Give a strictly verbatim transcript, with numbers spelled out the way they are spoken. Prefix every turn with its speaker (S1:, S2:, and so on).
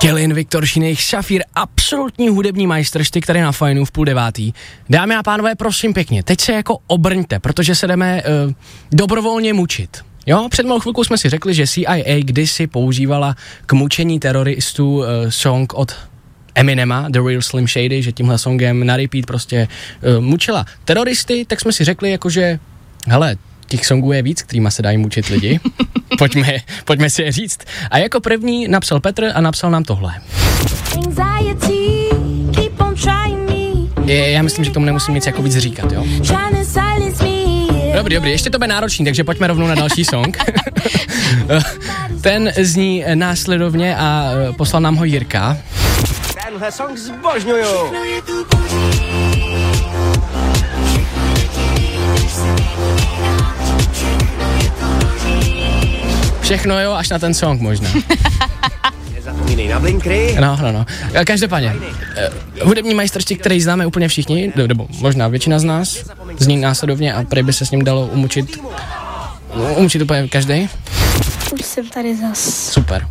S1: Kelin, Viktor Šinejch, Šafír, absolutní hudební majstrštyk tady na Fajnu v půl devátý. Dámy a pánové, prosím pěkně, teď se jako obrňte, protože se jdeme uh, dobrovolně mučit. Jo, před malou chvilkou jsme si řekli, že C I A kdysi používala k mučení teroristů uh, song od Eminema, The Real Slim Shady, že tímhle songem na repeat prostě uh, mučila teroristy, tak jsme si řekli jakože, hele, těch songů je víc, kterýma se dají mučit lidi. pojďme, pojďme si je říct. A jako první napsal Petr a napsal nám tohle. Je, já myslím, že tomu nemusím nic jako víc říkat, jo? Dobrý, dobrý, ještě to bude náročný, takže pojďme rovnou na další song. Ten zní následovně a poslal nám ho Jirka.
S2: Tenhle song zbožňuju.
S1: Všechno jo, až na ten song možná.
S2: Nezapomínej na blinkry.
S1: No, no, no. Každopádně, uh, hudební majstrštyk, který známe úplně všichni, nebo možná většina z nás, zní následovně a prý by se s ním dalo umučit, umučit úplně každý.
S3: Už jsem tady zas.
S1: Super.